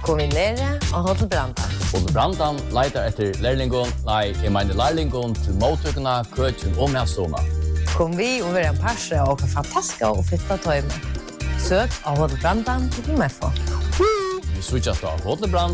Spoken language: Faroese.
Kombinere og Hotel Brandan. Hotel Brandan leitar etter lærlingon, jeg mener lærlingon til mottøkene, køkken og medstående. Kom vi og være en parse og fantastiske og fitta tøyme. Søk av Hotel Brandan til MFO. Vi switchas av Hotel Brandan